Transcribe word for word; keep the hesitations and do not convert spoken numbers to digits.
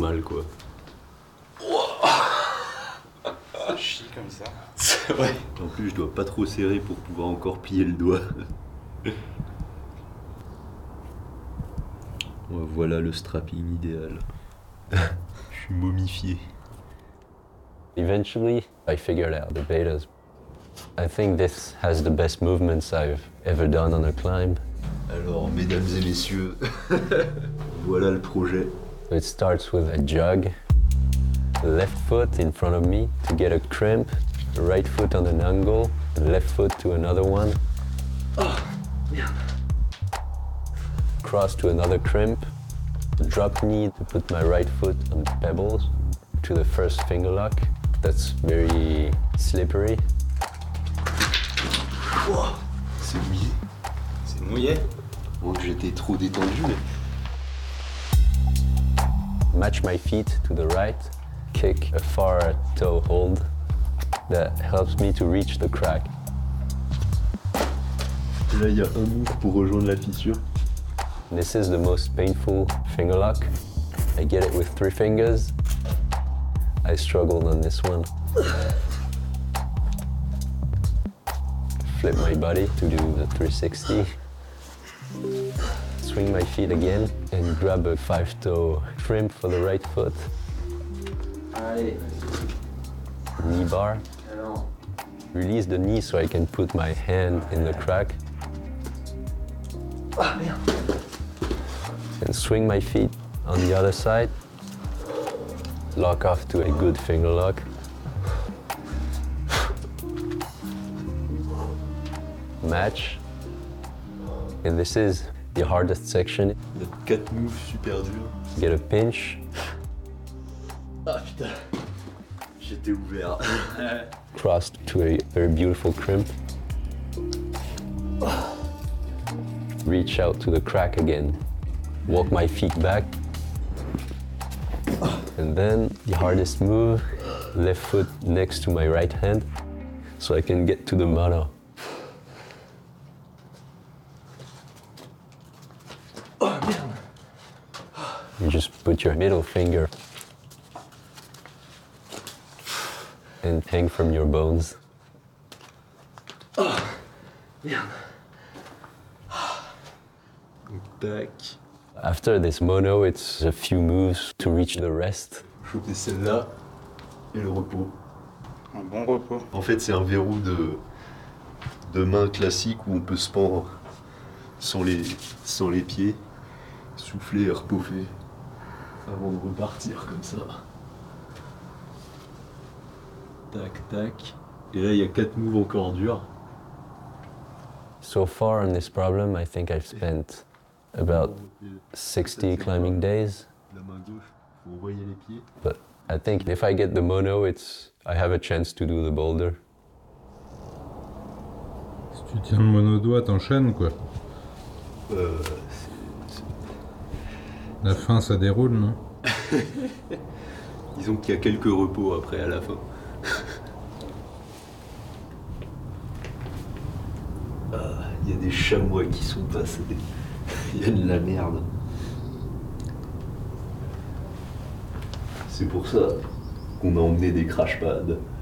normal quoi. Ça chie comme ça. C'est vrai. En plus, je dois pas trop serrer pour pouvoir encore plier le doigt. Voilà le strapping idéal. Je suis momifié. Eventually, I figured out the betas. I think this has the best movements I've ever done on a climb. Alors, mesdames et messieurs, voilà le projet. So it starts with a jog, left foot in front of me to get a crimp, right foot on an angle, left foot to another one. Oh, merde. Cross to another crimp, drop knee to put my right foot on the pebbles to the first finger lock. That's very slippery. Wow, c'est mouillé. C'est mouillé. Bon, j'étais trop détendu, mais... Match my feet to the right, kick a far toe hold that helps me to reach the crack. Là, il y a un move pour rejoindre la fissure. This is the most painful finger lock. I get it with three fingers. I struggled on this one. Flip my body to do the three sixty. Swing my feet again and grab a five-toe crimp for the right foot. Allez. Knee bar. Alors. Release the knee so I can put my hand in the crack. Ah merde. And swing my feet on the other side. Lock off to a good finger lock. Match. And this is the hardest section. Il y a quatre moves super durs. Get a pinch. Ah putain. J'étais ouvert. Cross to a very beautiful crimp. Reach out to the crack again. Walk my feet back. And then the hardest move, left foot next to my right hand, so I can get to the mono. Oh merde. You just put your middle finger and hang from your bones. Oh merde. Tac. After this mono, it's a few moves to reach the rest. Choper celle-là et le repos. Un bon repos. En fait, c'est un verrou de, de main classique où on peut se pendre sans les, sans les pieds, souffler et repoffer avant de repartir comme ça. Tac, tac. Et là, il y a quatre moves encore durs. So far on this problem, I think I've spent about sixty climbing days. La main gauche, faut envoyer les pieds. But I think if I get the mono, it's I have a chance to do the boulder. Si tu tiens le monodoigt, t'enchaînes quoi. Euh, La fin, ça déroule, non? Disons qu'il y a quelques repos après à la fin. Ah, il y a des chamois qui sont passés. Il y a de la merde. C'est pour ça qu'on a emmené des crash pads.